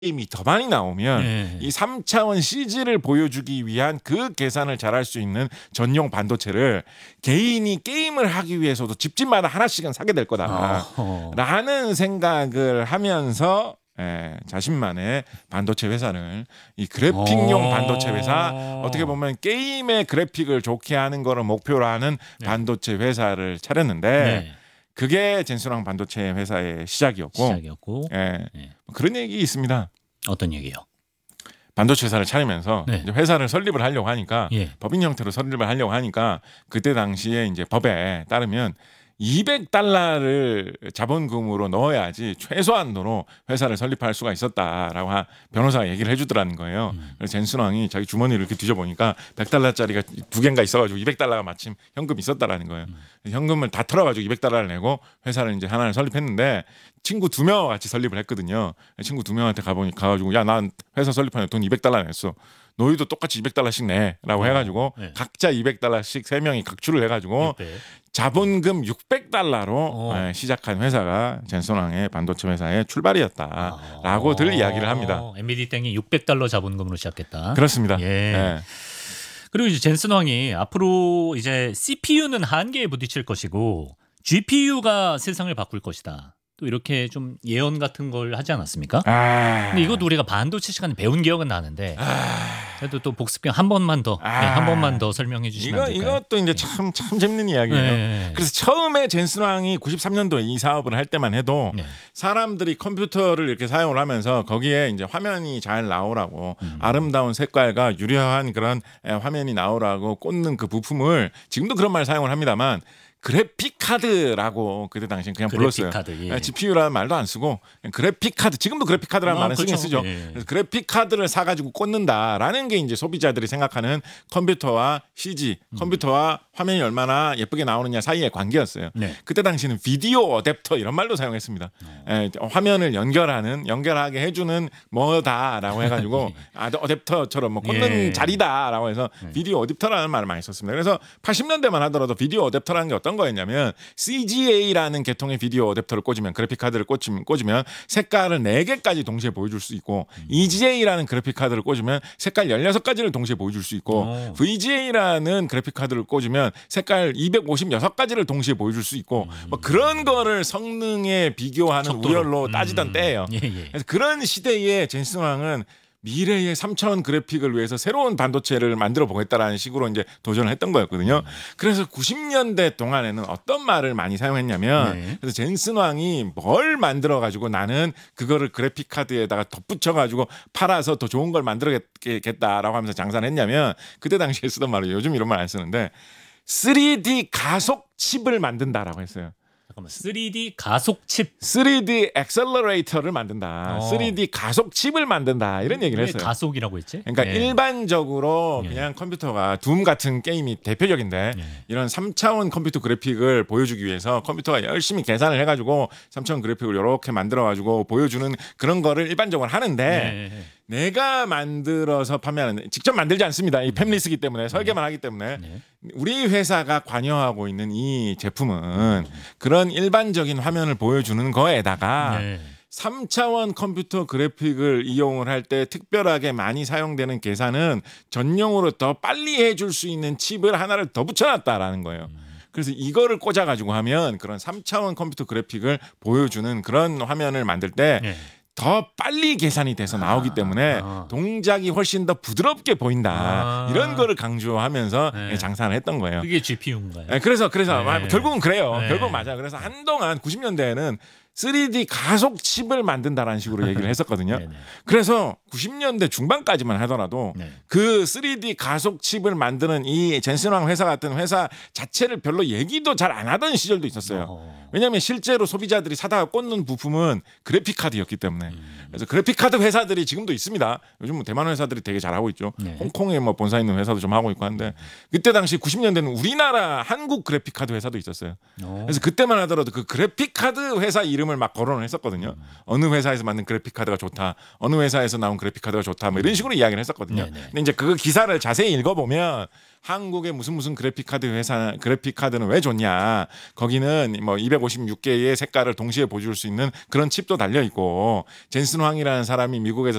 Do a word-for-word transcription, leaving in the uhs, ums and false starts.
게임이 더 많이 나오면 네. 이 삼 차원 씨지를 보여주기 위한 그 계산을 잘할 수 있는 전용 반도체를 개인이 게임을 하기 위해서도 집집마다 하나씩은 사게 될 어허. 거다라는 생각을 하면서 예, 자신만의 반도체 회사를 이 그래픽용 어. 반도체 회사, 어떻게 보면 게임의 그래픽을 좋게 하는 거를 목표로 하는 네. 반도체 회사를 차렸는데 네. 그게 젠슨왕 반도체 회사의 시작이었고, 시작이었고. 예, 네. 그런 얘기 있습니다. 어떤 얘기요? 반도체 회사를 차리면서 네. 이제 회사를 설립을 하려고 하니까 예. 법인 형태로 설립을 하려고 하니까 그때 당시에 이제 법에 따르면 이백 달러를 자본금으로 넣어야지 최소한도로 회사를 설립할 수가 있었다라고 하, 변호사가 얘기를 해주더라는 거예요. 음. 그래서 젠슨왕이 자기 주머니를 이렇게 뒤져보니까 백 달러짜리가 두 개인가 있어가지고 이백 달러가 마침 현금이 있었다라는 거예요. 음. 현금을 다 털어가지고 이백 달러를 내고 회사를 이제 하나를 설립했는데 친구 두 명과 같이 설립을 했거든요. 친구 두 명한테 가보니 가가지고 야, 난 회사 설립하는데 돈 이백 달러 냈어. 너희도 똑같이 이백 달러씩 내라고 어, 해가지고 네. 각자 이백 달러씩 세 명이 각출을 해가지고 네. 자본금 육백 달러로 어. 예, 시작한 회사가 젠슨왕의 반도체 회사의 출발이었다라고 아. 들 이야기를 합니다. 엔비디 땡이 육백 달러 자본금으로 시작했다. 그렇습니다. 예. 예. 그리고 이제 젠슨 왕이 앞으로 이제 씨피유는 한계에 부딪힐 것이고 지피유가 세상을 바꿀 것이다. 또 이렇게 좀 예언 같은 걸 하지 않았습니까? 아, 근데 이것도 우리가 반도체 시간에 배운 기억은 나는데 그래도 또 복습경 한 번만 더, 아. 네, 한 번만 더 설명해 주시면 이거 안 될까요? 이것도 이제 참 참 재밌는 이야기예요. 네. 그래서 처음에 젠슨왕이 구십삼 년도에 이 사업을 할 때만 해도 네. 사람들이 컴퓨터를 이렇게 사용을 하면서 거기에 이제 화면이 잘 나오라고 음. 아름다운 색깔과 유려한 그런 에, 화면이 나오라고 꽂는 그 부품을 지금도 그런 말 사용을 합니다만 그래픽 카드라고 그때 당시엔 그냥 불렀어요. 그래픽 카드, 예. 예, 지피유라는 말도 안 쓰고 그냥 그래픽 카드, 지금도 그래픽 카드라는 아, 말은 쓰긴 그렇죠. 쓰죠. 예. 그래서 그래픽 카드를 사가지고 꽂는다라는 게 이제 소비자들이 생각하는 컴퓨터와 씨지, 컴퓨터와 화면이 얼마나 예쁘게 나오느냐 사이의 관계였어요. 네. 그때 당시는 비디오 어댑터 이런 말도 사용했습니다. 예, 화면을 연결하는, 연결하게 해주는 뭐다라고 해가지고 아, 어댑터처럼 뭐 꽂는 예. 자리다라고 해서 비디오 어댑터라는 말을 많이 썼습니다. 그래서 팔십 년대만 하더라도 비디오 어댑터라는 게 어떤 거였냐면 씨지에이라는 계통의 비디오 어댑터를 꽂으면, 그래픽 카드를 꽂으면, 꽂으면 색깔을 네 개까지 동시에 보여줄 수 있고 음. 이지에이라는 그래픽 카드를 꽂으면 색깔 열여섯 가지를 동시에 보여줄 수 있고 오. 브이지에이라는 그래픽 카드를 꽂으면 색깔 이백오십육 가지를 동시에 보여줄 수 있고 뭐 그런 거를 성능에 비교하는 척도로. 우열로 따지던 음. 때예요. 예, 예. 그래서 그런 시대에 젠슨왕은 미래의 삼 차원 그래픽을 위해서 새로운 반도체를 만들어 보겠다라는 식으로 이제 도전을 했던 거였거든요. 그래서 구십 년대 동안에는 어떤 말을 많이 사용했냐면 네. 그래서 젠슨왕이 뭘 만들어 가지고 나는 그거를 그래픽 카드에다가 덧붙여 가지고 팔아서 더 좋은 걸 만들어겠다라고 하면서 장사를 했냐면 그때 당시에 쓰던 말을 요즘 이런 말 안 쓰는데 쓰리디 가속 칩을 만든다라고 했어요. 잠깐만, 쓰리디 가속 칩. 쓰리디 엑셀러레이터를 만든다. 어. 쓰리디 가속 칩을 만든다. 이런 얘기를 왜 했어요. 가속이라고 했지? 그러니까 예. 일반적으로 예. 그냥 컴퓨터가 둠 같은 게임이 대표적인데 예. 이런 삼 차원 컴퓨터 그래픽을 보여주기 위해서 컴퓨터가 열심히 계산을 해가지고 삼 차원 그래픽을 이렇게 만들어가지고 보여주는 그런 거를 일반적으로 하는데 예, 예. 내가 만들어서 판매하는, 직접 만들지 않습니다. 이 팸리스기 때문에 설계만 하기 때문에 네. 우리 회사가 관여하고 있는 이 제품은 그런 일반적인 화면을 보여주는 거에다가 네. 삼 차원 컴퓨터 그래픽을 이용을 할 때 특별하게 많이 사용되는 계산은 전용으로 더 빨리 해줄 수 있는 칩을 하나를 더 붙여놨다라는 거예요. 그래서 이거를 꽂아가지고 하면 그런 삼 차원 컴퓨터 그래픽을 보여주는 그런 화면을 만들 때 네. 더 빨리 계산이 돼서 나오기 때문에 아. 동작이 훨씬 더 부드럽게 보인다. 아. 이런 거를 강조하면서 네. 장사를 했던 거예요. 그게 지피유인가요? 네, 그래서 그래서 네. 결국은 그래요. 네. 결국 맞아. 그래서 한동안 구십 년대에는 쓰리디 가속 칩을 만든다라는 식으로 얘기를 했었거든요. 네네. 그래서 구십 년대 중반까지만 하더라도 네. 그 쓰리디 가속 칩을 만드는 이 젠슨왕 회사 같은 회사 자체를 별로 얘기도 잘 안 하던 시절도 있었어요. 어허. 왜냐하면 실제로 소비자들이 사다가 꽂는 부품은 그래픽 카드였기 때문에. 음. 그래서 그래픽 카드 회사들이 지금도 있습니다. 요즘 뭐 대만 회사들이 되게 잘하고 있죠. 네. 홍콩에 뭐 본사 있는 회사도 좀 하고 있고 한데 그때 당시 구십 년대는 우리나라 한국 그래픽 카드 회사도 있었어요. 어. 그래서 그때만 하더라도 그 그래픽 카드 회사 이름 이름을 막 거론을 했었거든요. 어느 회사에서 만든 그래픽 카드가 좋다. 어느 회사에서 나온 그래픽 카드가 좋다. 뭐 이런 식으로 이야기를 했었거든요. 네네. 근데 이제 그 기사를 자세히 읽어보면 한국의 무슨 무슨 그래픽 카드 회사 그래픽 카드는 왜 좋냐? 거기는 뭐 이백오십육 개의 색깔을 동시에 보여줄 수 있는 그런 칩도 달려 있고 젠슨 황이라는 사람이 미국에서